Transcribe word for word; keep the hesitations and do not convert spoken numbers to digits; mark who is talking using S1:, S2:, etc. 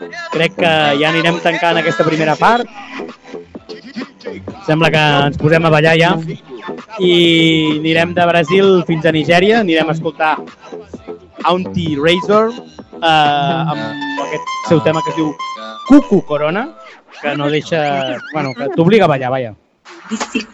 S1: crec que ja anirem tancant aquesta primera part. Sembla que ens posem a ballar ja. I anirem de Brasil fins a Nigèria. Anirem a escoltar Auntie Razor eh, amb aquest seu tema que es diu Cucu Corona, que no deixa... Bueno, que t'obliga a ballar, vaja.